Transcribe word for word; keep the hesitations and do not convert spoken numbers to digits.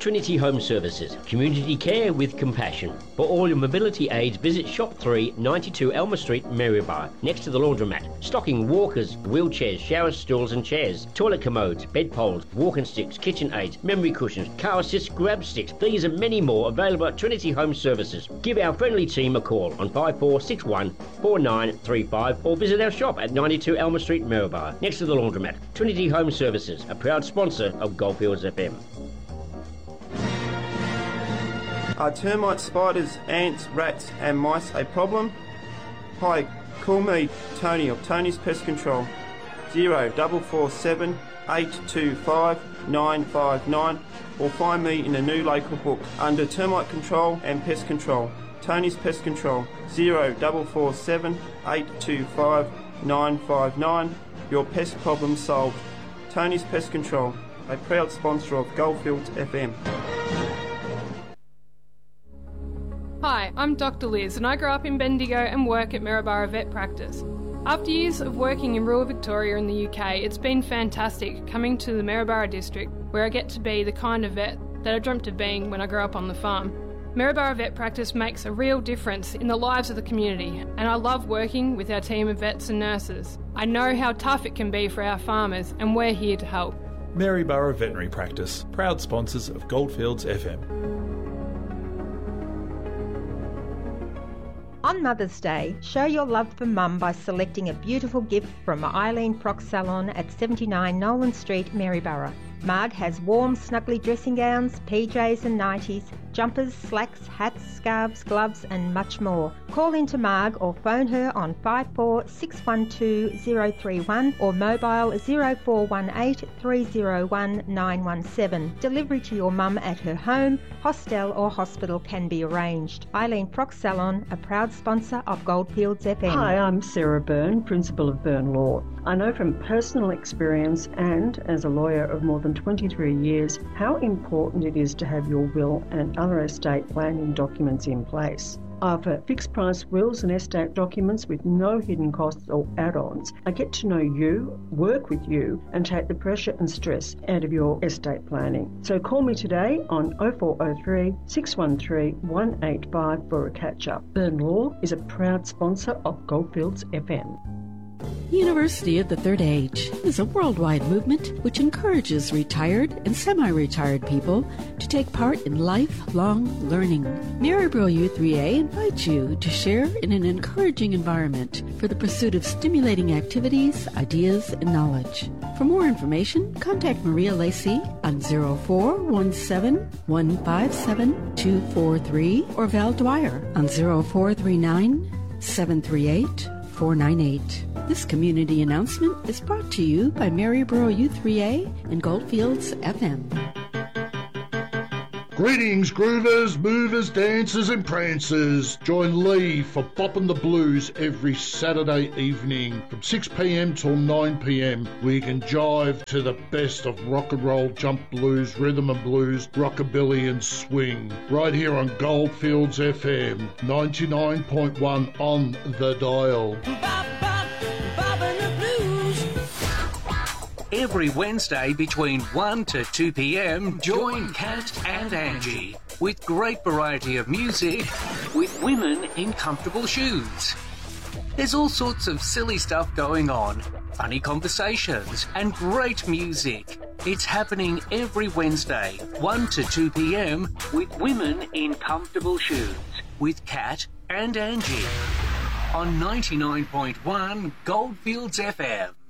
Trinity Home Services, community care with compassion. For all your mobility aids, visit Shop three, ninety-two Elmer Street, Maryborough, next to the laundromat. Stocking walkers, wheelchairs, shower stools and chairs, toilet commodes, bed poles, walking sticks, kitchen aids, memory cushions, car assist grab sticks. These and many more available at Trinity Home Services. Give our friendly team a call on five four six one, four nine three five or visit our shop at ninety-two Elmer Street, Maryborough, next to the laundromat. Trinity Home Services, a proud sponsor of Goldfields F M. Are termites, spiders, ants, rats and mice a problem? Hi, call me Tony of Tony's Pest Control. zero four four seven, eight two five, nine five nine or find me in the new local book under Termite Control and Pest Control. Tony's Pest Control. zero four four seven, eight two five, nine five nine. Your pest problem solved. Tony's Pest Control, a proud sponsor of Goldfields F M. Hi, I'm Doctor Liz and I grew up in Bendigo and work at Maryborough Vet Practice. After years of working in rural Victoria and the U K, it's been fantastic coming to the Maryborough district where I get to be the kind of vet that I dreamt of being when I grew up on the farm. Maryborough Vet Practice makes a real difference in the lives of the community and I love working with our team of vets and nurses. I know how tough it can be for our farmers and we're here to help. Maryborough Veterinary Practice, proud sponsors of Goldfields F M. On Mother's Day, show your love for Mum by selecting a beautiful gift from Eileen Prox Salon at seventy-nine Nolan Street, Maryborough. Marg has warm, snuggly dressing gowns, P Js and nighties, jumpers, slacks, hats, scarves, gloves and much more. Call into Marg or phone her on five four six one two zero three one or mobile zero four one eight three zero one nine one seven. Delivery to your mum at her home, hostel or hospital can be arranged. Eileen Prox Salon, a proud sponsor of Goldfields F M. Hi, I'm Sarah Byrne, Principal of Byrne Law. I know from personal experience and as a lawyer of more than twenty-three years how important it is to have your will and other estate planning documents in place. I offer fixed price wills and estate documents with no hidden costs or add-ons. I get to know you, work with you and take the pressure and stress out of your estate planning. So call me today on oh four oh three, six one three, one eight five for a catch-up. Byrne Law is a proud sponsor of Goldfields F M. University of the Third Age is a worldwide movement which encourages retired and semi-retired people to take part in lifelong learning. Maryborough U three A invites you to share in an encouraging environment for the pursuit of stimulating activities, ideas, and knowledge. For more information, contact Maria Lacey on zero four one seven, one five seven, two four three or Val Dwyer on zero four three nine, seven three eight, four nine eight. This community announcement is brought to you by Maryborough U three A and Goldfields F M. Greetings, groovers, movers, dancers and prancers. Join Lee for Boppin' the Blues every Saturday evening from six p m till nine p m where you can jive to the best of rock and roll, jump blues, rhythm and blues, rockabilly and swing. Right here on Goldfields F M, ninety-nine point one on the dial. Every Wednesday between one to two p m, join Kat and Angie with great variety of music with women in comfortable shoes. There's all sorts of silly stuff going on, funny conversations and great music. It's happening every Wednesday, one to two p m with women in comfortable shoes with Kat and Angie on ninety-nine point one Goldfields F M.